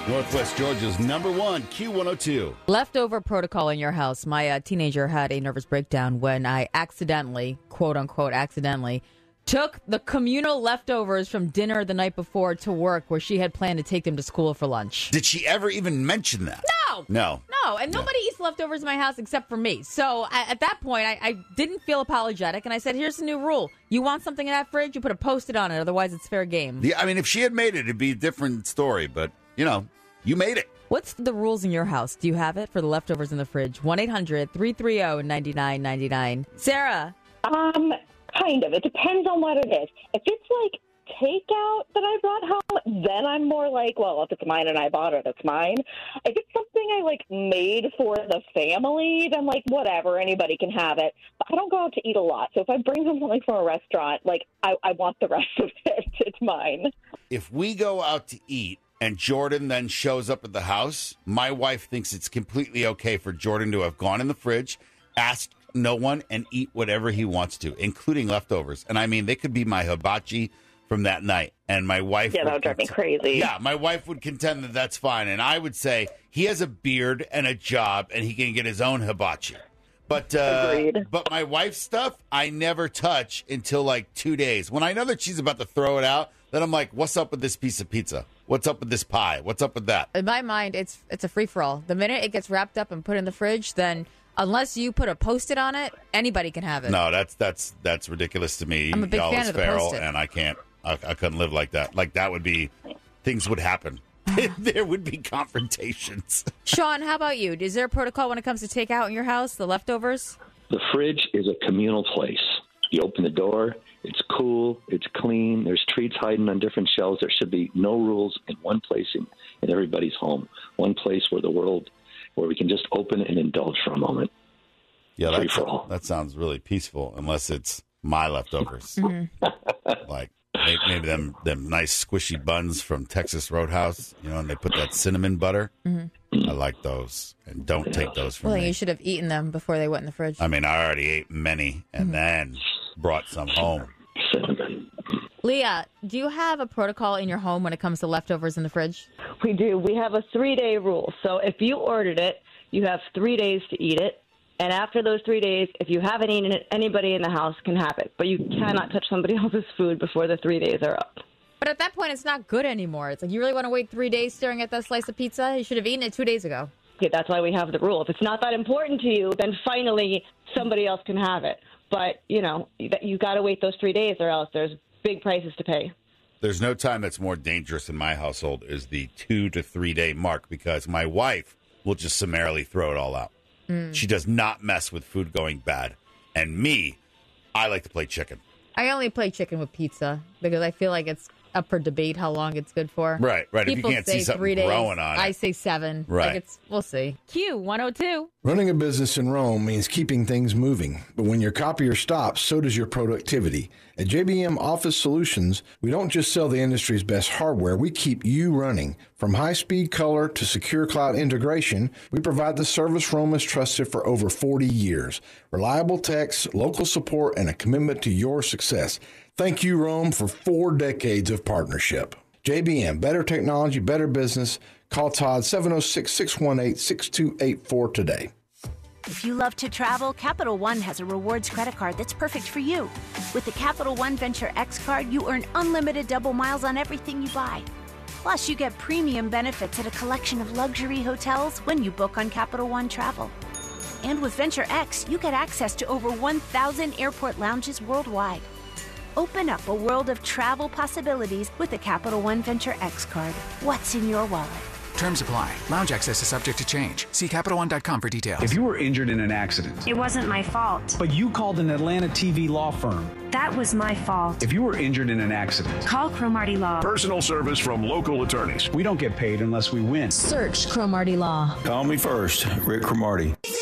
Northwest Georgia's number one, Q102. Leftover protocol in your house. My teenager had a nervous breakdown when I accidentally, quote unquote, accidentally, took the communal leftovers from dinner the night before to work where she had planned to take them to school for lunch. Did she ever even mention that? No. And nobody eats leftovers in my house except for me. So at that point, I didn't feel apologetic, and I said, here's the new rule. You want something in that fridge, you put a Post-it on it, otherwise it's fair game. Yeah, I mean, if she had made it, it'd be a different story, but, you made it. What's the rules in your house? Do you have it for the leftovers in the fridge? 1-800-330-9999. Sarah. Kind of. It depends on what it is. If it's like takeout that I brought home, then I'm more like, well, if it's mine and I bought it, it's mine. If it's something I made for the family, then whatever, anybody can have it. But I don't go out to eat a lot. So if I bring home something from a restaurant, I want the rest of it. It's mine. If we go out to eat and Jordan then shows up at the house, my wife thinks it's completely okay for Jordan to have gone in the fridge, asked no one, and eat whatever he wants to, including leftovers. And I mean, they could be my hibachi from that night. And my wife... Yeah, that would drive me crazy. Yeah, my wife would contend that that's fine. And I would say he has a beard and a job, and he can get his own hibachi. But my wife's stuff, I never touch until 2 days. When I know that she's about to throw it out, then I'm like, what's up with this piece of pizza? What's up with this pie? What's up with that? In my mind, it's a free-for-all. The minute it gets wrapped up and put in the fridge, then unless you put a Post-it on it, anybody can have it. No, that's ridiculous to me. I'm a big fan of the Post-it. And I couldn't live like that. That would be, things would happen. There would be confrontations. Sean, how about you? Is there a protocol when it comes to takeout in your house, the leftovers? The fridge is a communal place. You open the door, it's cool, it's clean, there's treats hiding on different shelves. There should be no rules in one place in everybody's home. One place where we can just open and indulge for a moment. Yeah, Free for all. That sounds really peaceful, unless it's my leftovers. Maybe them nice squishy buns from Texas Roadhouse, and they put that cinnamon butter. I like those, and don't take those from me. You should have eaten them before they went in the fridge. I mean, I already ate many and then brought some home. Leah, do you have a protocol in your home when it comes to leftovers in the fridge? We do. We have a 3-day rule. So if you ordered it, you have 3 days to eat it. And after those 3 days, if you haven't eaten it, anybody in the house can have it. But you cannot touch somebody else's food before the 3 days are up. But at that point, it's not good anymore. It's you really want to wait 3 days staring at that slice of pizza? You should have eaten it 2 days ago. Okay, that's why we have the rule. If it's not that important to you, then finally somebody else can have it. But, you got to wait those 3 days or else there's big prices to pay. There's no time that's more dangerous in my household is the 2 to 3 day mark, because my wife will just summarily throw it all out. She does not mess with food going bad. And me, I like to play chicken. I only play chicken with pizza because I feel like it's up for debate how long it's good for. Right. People if you can't say see something 3 days, growing on it. I say 7. Right. We'll see. Q102. Running a business in Rome means keeping things moving. But when your copier stops, so does your productivity. At JBM Office Solutions, we don't just sell the industry's best hardware, we keep you running. From high-speed color to secure cloud integration, we provide the service Rome has trusted for over 40 years. Reliable techs, local support, and a commitment to your success. Thank you, Rome, for 4 decades of partnership. JBM, better technology, better business. Call Todd 706-618-6284 today. If you love to travel, Capital One has a rewards credit card that's perfect for you. With the Capital One Venture X card, you earn unlimited double miles on everything you buy. Plus, you get premium benefits at a collection of luxury hotels when you book on Capital One Travel. And with Venture X, you get access to over 1,000 airport lounges worldwide. Open up a world of travel possibilities with the Capital One Venture X card. What's in your wallet? Terms apply. Lounge access is subject to change. See CapitalOne.com for details. If you were injured in an accident, it wasn't my fault. But you called an Atlanta TV law firm. That was my fault. If you were injured in an accident, call Cromartie Law. Personal service from local attorneys. We don't get paid unless we win. Search Cromartie Law. Call me first, Rick Cromartie.